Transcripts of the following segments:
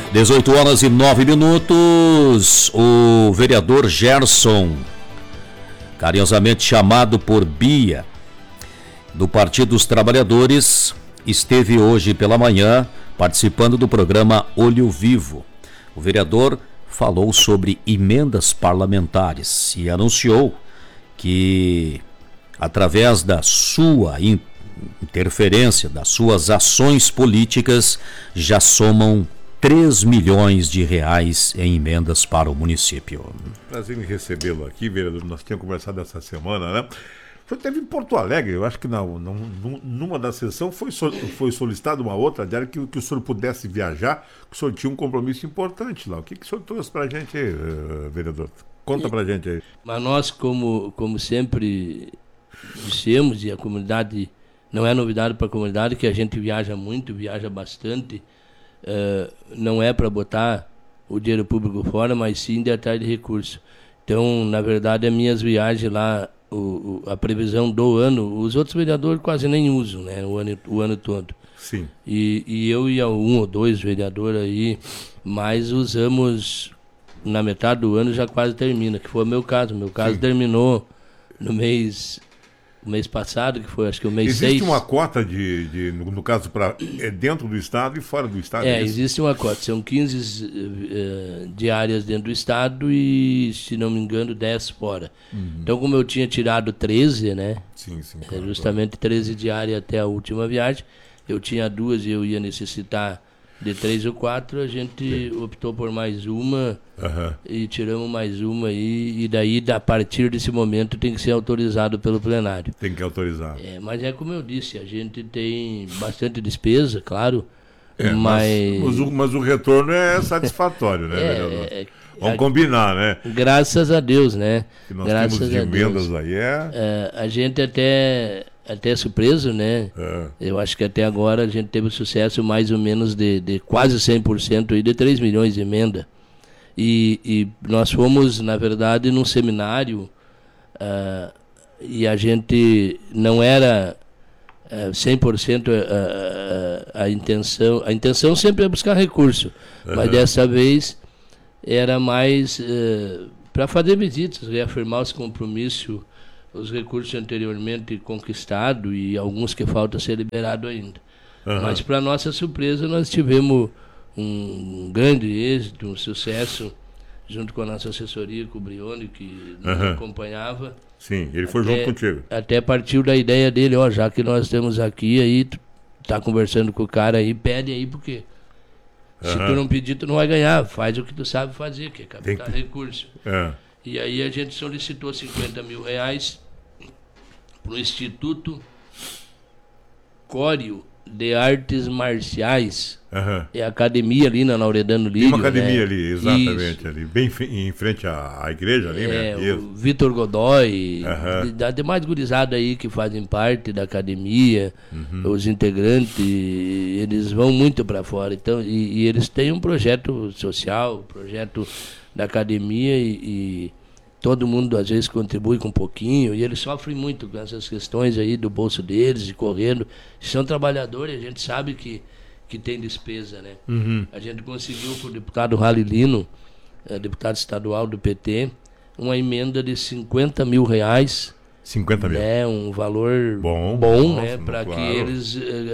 18h09. O vereador Gerson, carinhosamente chamado por Bia, do Partido dos Trabalhadores, esteve hoje pela manhã participando do programa Olho Vivo. O vereador falou sobre emendas parlamentares e anunciou que, através da sua interferência, das suas ações políticas, já somam 3 milhões de reais em emendas para o município. Prazer em recebê-lo aqui, vereador. Nós tínhamos conversado essa semana, né? O senhor esteve em Porto Alegre, eu acho que numa da sessão foi solicitada uma outra diária que o senhor pudesse viajar, que o senhor tinha um compromisso importante lá. O que o senhor trouxe para a gente aí, vereador? Conta para a gente aí. Mas nós, como sempre dissemos, e a comunidade, não é novidade para a comunidade, que a gente viaja muito, viaja bastante, não é para botar o dinheiro público fora, mas sim de atrás de recursos. Então, na verdade, as minhas viagens lá, a previsão do ano, os outros vereadores quase nem usam, né, o ano todo. Sim. E eu e um ou dois vereadores aí, mas usamos na metade do ano, já quase termina, que foi o meu caso. Meu caso Sim. Terminou no mês passado, que foi acho que o mês 6. Existe uma cota no caso, dentro do estado e fora do estado? Existe uma cota. São 15 diárias dentro do estado e, se não me engano, 10 fora. Uhum. Então, como eu tinha tirado 13, né? Sim, claro, justamente 13 diárias até a última viagem. Eu tinha 2 e eu ia necessitar de 3 ou 4, a gente optou por mais uma e tiramos mais uma aí, e daí, a partir desse momento, tem que ser autorizado pelo plenário. Tem que autorizar. Mas é como eu disse, a gente tem bastante despesa, claro, mas o retorno é satisfatório, né, vereador? Vamos combinar, né? Graças a Deus, né? Que nós temos de emendas aí, a gente até surpreso, né? Eu acho que até agora a gente teve um sucesso mais ou menos de quase 100% aí, de 3 milhões de emenda. E nós fomos, na verdade, num seminário e a gente não era 100% a intenção. A intenção sempre é buscar recurso, mas dessa vez era mais para fazer visitas, reafirmar os compromissos, os recursos anteriormente conquistados e alguns que faltam ser liberados ainda. Mas, para nossa surpresa, nós tivemos um grande êxito, um sucesso, junto com a nossa assessoria, com o Brione, que nos acompanhava. Sim, ele foi junto contigo. Até partiu da ideia dele, já que nós estamos aqui, aí tu tá conversando com o cara aí, pede aí, porque se tu não pedir, tu não vai ganhar. Faz o que tu sabe fazer, que é captar recurso. E aí a gente solicitou 50 mil reais para o Instituto Cório de Artes Marciais. É a academia ali na Lauredano Lírio. Tem uma academia, né? Ali, exatamente. Isso. Ali, bem em frente à igreja ali, né? O Vitor Godoy, da demais gurizada aí que fazem parte da academia, os integrantes, eles vão muito para fora. Então, e eles têm um projeto social, projeto da academia e todo mundo às vezes contribui com um pouquinho, e eles sofrem muito com essas questões aí do bolso deles, de correndo. São trabalhadores, a gente sabe que tem despesa, né? A gente conseguiu com o deputado Ralilino, deputado estadual do PT, uma emenda de 50 mil reais. 50 mil. Um valor bom, nossa, né? Para claro. que eles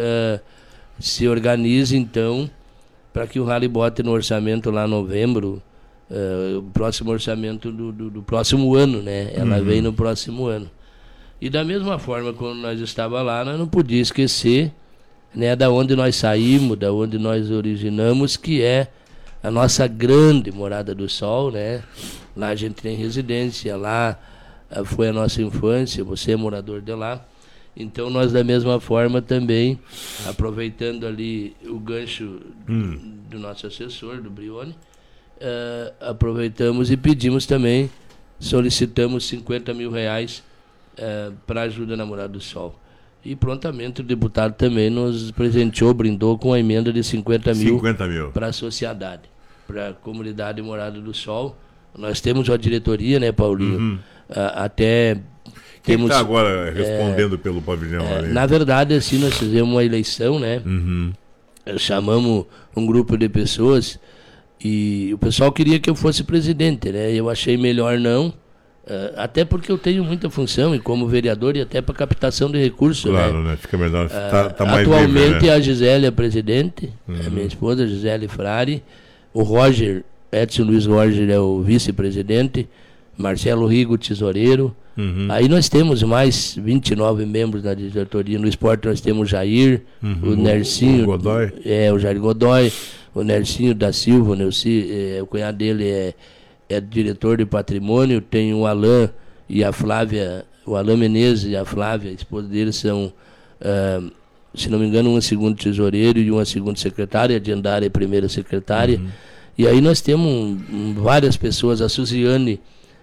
se organizem, então, para que o Rally bote no orçamento lá em novembro, o próximo orçamento do próximo ano, né? Ela vem no próximo ano. E da mesma forma, quando nós estávamos lá, nós não podíamos esquecer, né, da onde nós saímos, da onde nós originamos, que é a nossa grande Morada do Sol, né? Lá a gente tem residência, lá foi a nossa infância, você é morador de lá. Então nós, da mesma forma, também, aproveitando ali o gancho do nosso assessor, do Brione, aproveitamos e pedimos também, solicitamos 50 mil reais para ajuda na Morada do Sol. E prontamente o deputado também nos presenteou, brindou com a emenda de 50 mil para a sociedade, para a comunidade Morada do Sol. Nós temos uma diretoria, né, Paulinho? Até quem está agora respondendo pelo pavilhão ali? Na verdade, assim, nós fizemos uma eleição, né? Chamamos um grupo de pessoas E o pessoal queria que eu fosse presidente, né? Eu achei melhor não, até porque eu tenho muita função e como vereador e até para captação de recursos. Claro, né? Fica melhor, tá mais atualmente livre, né? A Gisele é presidente, a minha esposa, Gisele Frari, o Roger, Edson Luiz Roger é o vice-presidente, Marcelo Rigo, tesoureiro. Aí nós temos mais 29 membros da diretoria. No esporte nós temos o Jair, o Nercinho, o Godoy. O Jair Godoy, o Nercinho da Silva, o cunhado dele é diretor de patrimônio. Tem o Alain e a Flávia, o Alain Menezes e a Flávia, a esposa dele, são, se não me engano, uma segundo tesoureiro e uma segunda secretária, a Diandária é primeira secretária. E aí nós temos várias pessoas, a Suziane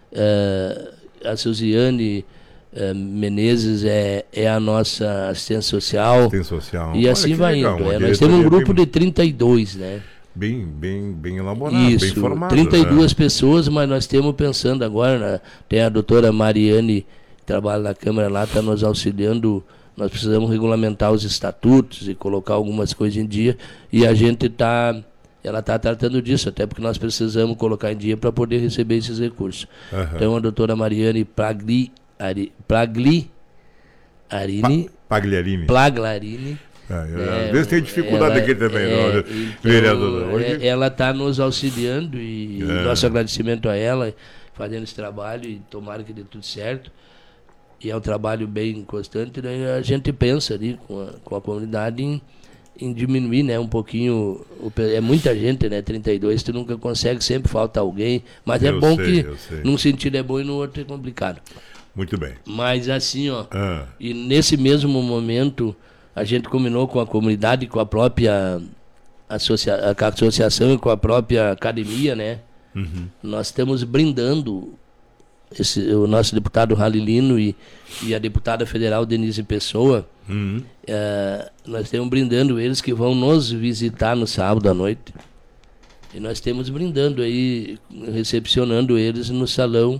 Menezes é a nossa assistente social. E assim vai indo. Nós temos um grupo de 32, né? Bem elaborado, isso, bem formado. 32 pessoas, mas nós temos pensando agora, né? Tem a doutora Mariane, que trabalha na Câmara lá, está nos auxiliando. Nós precisamos regulamentar os estatutos e colocar algumas coisas em dia. E a gente ela está tratando disso, até porque nós precisamos colocar em dia para poder receber esses recursos. Então a doutora Mariane Pagliarini. Às vezes tem dificuldade aqui também, vereador. Ela está nos auxiliando e nosso agradecimento a ela, fazendo esse trabalho, e tomara que dê tudo certo. E é um trabalho bem constante, né? A gente pensa ali com a comunidade em diminuir, né, um pouquinho, é muita gente, né, 32, tu nunca consegue, sempre falta alguém, mas eu sei. Num sentido é bom e no outro é complicado. Muito bem. Mas assim, e nesse mesmo momento, a gente combinou com a comunidade, com a própria associação e com a própria academia, né, nós estamos brindando o nosso deputado Ralilino e a deputada federal Denise Pessoa. Nós estamos brindando eles que vão nos visitar no sábado à noite. E nós estamos brindando aí, recepcionando eles no salão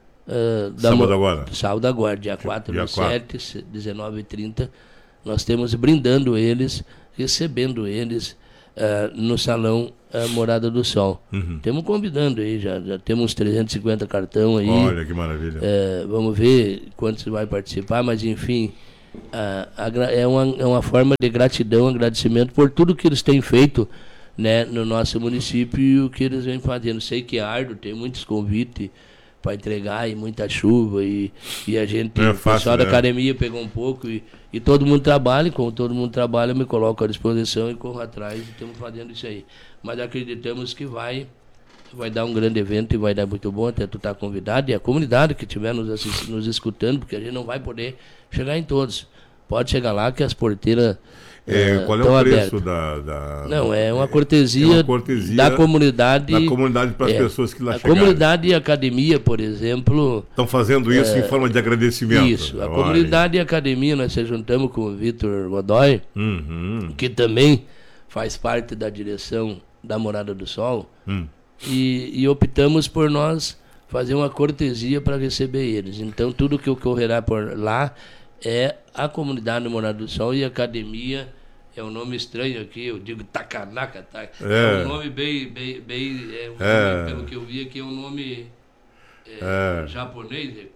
sábado agora, dia 4 do 7, 19h30. Nós estamos brindando eles, recebendo eles no salão Morada do Sol. Estamos convidando aí, já temos uns 350 cartão aí. Olha que maravilha. Vamos ver quantos vai participar, mas enfim, é uma forma de gratidão, agradecimento por tudo que eles têm feito, né, no nosso município e o que eles vêm fazendo. Sei que é árduo, tem muitos convites para entregar e muita chuva e a gente, o pessoal da academia pegou um pouco e todo mundo trabalha, e como todo mundo trabalha, eu me coloco à disposição e corro atrás e estamos fazendo isso aí. Mas acreditamos que vai dar um grande evento e vai dar muito bom, até tu estar convidado, e a comunidade que estiver nos escutando, porque a gente não vai poder chegar em todos. Pode chegar lá que as porteiras qual é o preço da... Não, é uma cortesia, da comunidade para as pessoas que lá chegarem. A comunidade e a academia, por exemplo... Estão fazendo isso em forma de agradecimento. Isso, a comunidade e a academia, nós se juntamos com o Vitor Godoy, que também faz parte da direção da Morada do Sol, e optamos por nós fazer uma cortesia para receber eles. Então, tudo que ocorrerá por lá é a comunidade do Morada do Sol e a academia. É um nome estranho aqui, eu digo Takanaka, tá? É um nome bem nome, pelo que eu vi aqui, é um nome japonês, é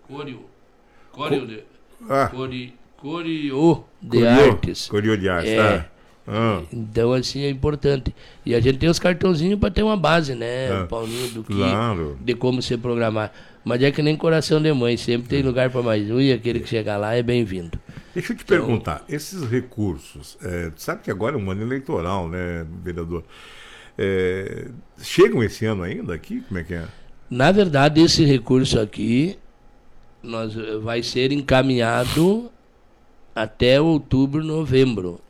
Koryo de Artes. Koryo de Artes, Então, assim, é importante. E a gente tem os cartãozinhos para ter uma base, né, Paulinho, de como se programar. Mas é que nem coração de mãe, sempre tem lugar para mais um e aquele que chegar lá é bem-vindo. Deixa eu te perguntar, esses recursos, sabe que agora é um ano eleitoral, né, vereador? Chegam esse ano ainda aqui? Como é que é? Na verdade, esse recurso aqui vai ser encaminhado até outubro, novembro.